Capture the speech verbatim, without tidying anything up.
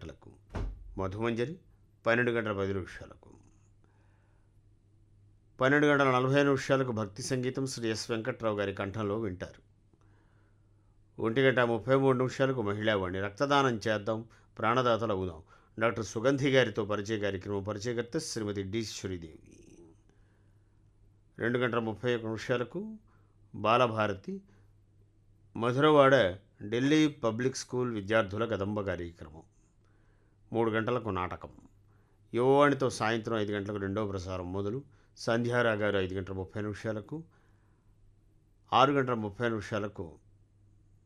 గంటలకు మధుమంజరి, పన్నెండు గంటల పది నిమిషాలకు. పన్నెండు గంటల నలభై నిమిషాలకు భక్తి సంగీతం శ్రీ ఎస్ వెంకట్రావు గారి కంఠంలో వింటారు. ఒంటి గంట ముప్పై మూడు నిమిషాలకు మహిళావాణి, రక్తదానం చేద్దాం, ప్రాణదాతలు అవుదాం, డాక్టర్ సుగంధి గారితో పరిచయ కార్యక్రమం. పరిచయకర్త శ్రీమతి డీశ్వరీదేవి. రెండు గంటల ముప్పై ఒక్క నిమిషాలకు బాలభారతి, మధురవాడ ఢిల్లీ పబ్లిక్ స్కూల్ విద్యార్థుల కదంబ కార్యక్రమం. మూడు గంటలకు నాటకం. యువవాణితో సాయంత్రం ఐదు గంటలకు రెండవ ప్రసారం మొదలు. సంధ్యారాగారు ఐదు గంటల ముప్పై నిమిషాలకు. ఆరు గంటల ముప్పై నిమిషాలకు